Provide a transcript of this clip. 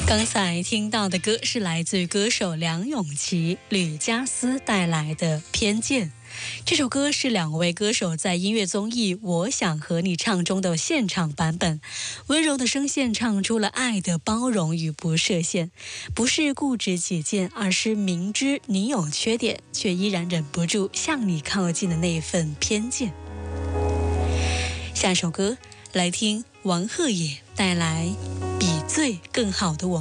刚才听到的歌是来自于歌手梁咏琪、吕嘉思带来的《偏见》。这首歌是两位歌手在音乐综艺《我想和你唱》中的现场版本，温柔的声线唱出了爱的包容与不设限，不是固执己见，而是明知你有缺点，却依然忍不住向你靠近的那份偏见。下首歌来听王鹤野带来《比最更好的我》。